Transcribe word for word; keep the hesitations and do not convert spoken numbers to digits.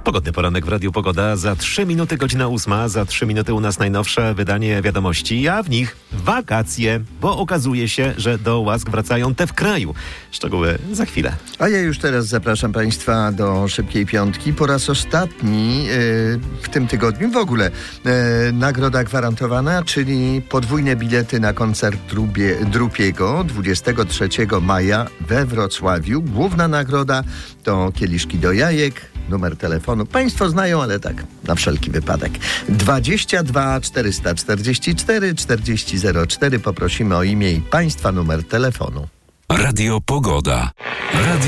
Pogodny poranek w Radiu Pogoda. Za trzy minuty godzina ósma, za trzy minuty u nas najnowsze wydanie wiadomości, a w nich wakacje, bo okazuje się, że do łask wracają te w kraju. Szczegóły za chwilę. A ja już teraz zapraszam Państwa do Szybkiej Piątki. Po raz ostatni yy, w tym tygodniu w ogóle yy, nagroda gwarantowana, czyli podwójne bilety na koncert Drubie, Drupiego dwudziestego trzeciego maja we Wrocławiu. Główna nagroda to kieliszki do jajek. Numer telefonu Państwo znają, ale tak, na wszelki wypadek. dwadzieścia dwa czterysta czterdzieści cztery czterdzieści zero cztery. Poprosimy o imię i Państwa numer telefonu. Radio Pogoda. Radio